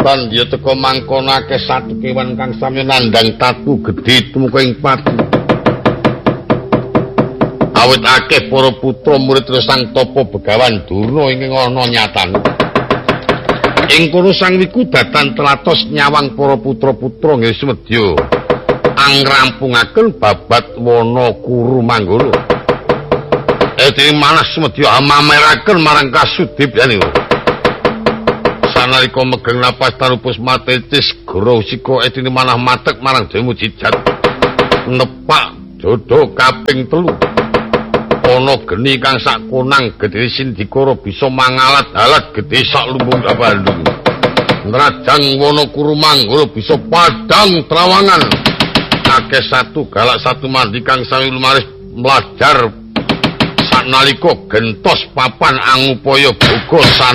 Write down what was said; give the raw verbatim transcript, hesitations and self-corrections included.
Setan ya teka mangkonake satu kewan kang sami nandhang tatu gedhe tumeka ing pati. Awit akeh para putra murid Sang Tapa Begawan Durna ing ana nyatane. Ing kono Sang Wikudatan telatos nyawang para putra-putra nggih sumedya angrampungaken babat wana Kuru Manggala. Edene manas sumedya amameraken marang kasudipyan niku. Sanalika megeng napas tarupus matetis goro sika edine manah matek marang Dewi Mujijat. Nepak dodo kaping telu. Ana geni kang sak konang gedhe Sindikara bisa mangalat-alat gedhe sak lumbung Bandung. Nrajang wana Kuru Manggala bisa padang trawangan. Akeh satu galak satu mandi kang sami lumaris mlajar sanalika gentos papan angupaya boga